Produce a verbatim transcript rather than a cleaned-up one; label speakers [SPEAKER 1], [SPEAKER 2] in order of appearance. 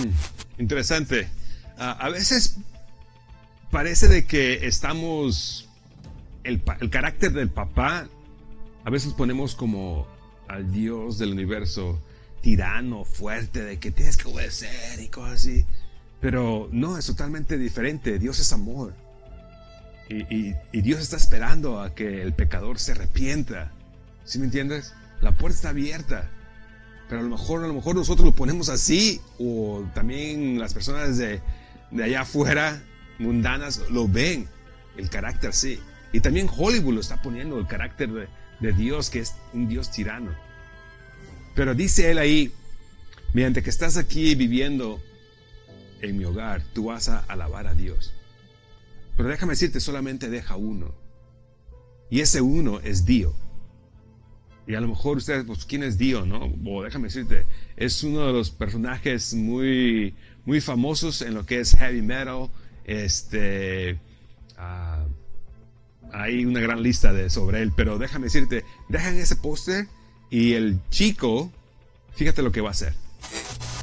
[SPEAKER 1] Interesante. Uh, a veces parece de que estamos, el, el carácter del papá, a veces ponemos como al Dios del universo tirano, fuerte, de que tienes que obedecer y cosas así. Pero no, es totalmente diferente. Dios es amor. Y, y, y Dios está esperando a que el pecador se arrepienta. ¿Sí me entiendes? La puerta está abierta. Pero a lo mejor, a lo mejor nosotros lo ponemos así, o también las personas de, de allá afuera, mundanas, lo ven, el carácter así. Y también Hollywood lo está poniendo, el carácter de, de Dios, que es un Dios tirano. Pero dice él ahí, mediante que estás aquí viviendo en mi hogar, tú vas a alabar a Dios. Pero déjame decirte, solamente deja uno. Y ese uno es Dio. Y a lo mejor ustedes, pues, ¿quién es Dio, no? O déjame decirte, es uno de los personajes muy, muy famosos en lo que es heavy metal. Este, uh, hay una gran lista de, sobre él, pero déjame decirte, dejan ese póster y el chico, fíjate lo que va a hacer.